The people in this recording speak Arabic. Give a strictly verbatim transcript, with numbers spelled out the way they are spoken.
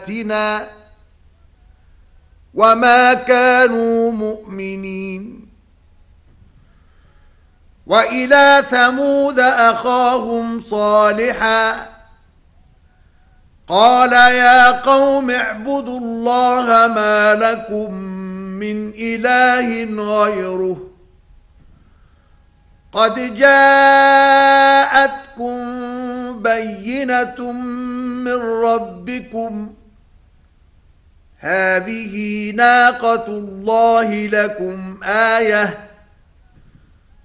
بآياتنا وما كانوا مؤمنين. وإلى ثمود أخاهم صالحا قال يا قوم اعبدوا الله ما لكم من إله غيره قد جاءتكم بينة من ربكم هذه ناقة الله لكم آية